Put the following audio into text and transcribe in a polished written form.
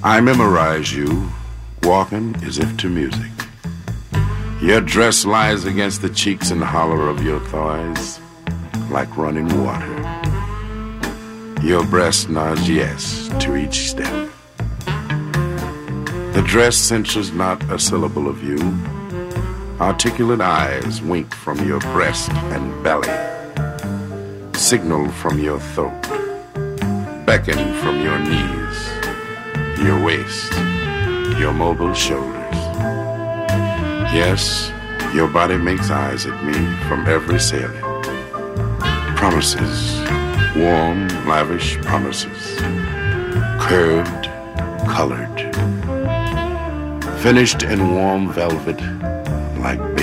I memorize you, walking as if to music. Your dress lies against the cheeks and hollow of your thighs like running water. Your breast nods yes to each step. The dress censures not a syllable of you. Articulate eyes wink from your breast and belly, signal from your throat, beckon from your knees, your waist, your mobile shoulders. Yes, your body makes eyes at me from every salient. Promises, warm, lavish promises, curved, colored, finished in warm velvet like baby.